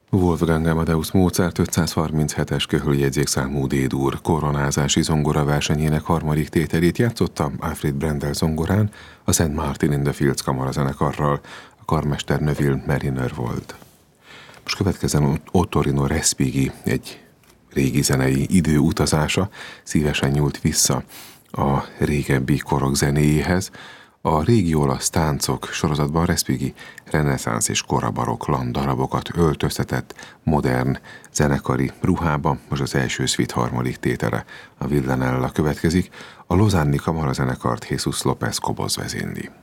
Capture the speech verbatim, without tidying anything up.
Wolfgang Amadeus Mozart ötszázharminchetes köhöljegyzékszámú D-dur koronázási zongora versenyének harmadik tételét játszotta Alfred Brendel zongorán a Saint Martin in the Fields kamarazenekarral, a karmester Neville Marriner volt. Most következzen Ottorino Respighi, egy régi zenei időutazása, szívesen nyúlt vissza a régebbi korok zenéjéhez. A régi olasz táncok sorozatban Respighi reneszánsz és korabarokk landdarabokat öltöztetett modern zenekari ruhába. Most az első szvit harmadik tétele, a Villanella következik, a Lausanne-i kamarazenekart Jesus López Cobos vezényli.